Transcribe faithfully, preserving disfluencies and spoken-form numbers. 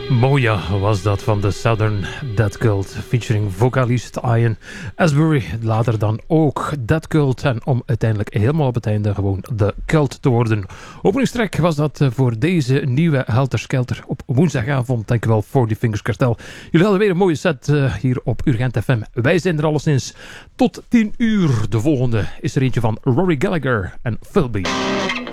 Moja was dat van de Southern Dead Cult, featuring vocalist Ian Asbury. Later dan ook Dead Cult en om uiteindelijk helemaal op het einde gewoon de Cult te worden. Openingstrek was dat voor deze nieuwe Helter Skelter op woensdagavond. Dankjewel voor die Fingers Kartel. Jullie hadden weer een mooie set uh, hier op Urgent F M. Wij zijn er alleszins tot tien uur. De volgende is er eentje van Rory Gallagher en Philby.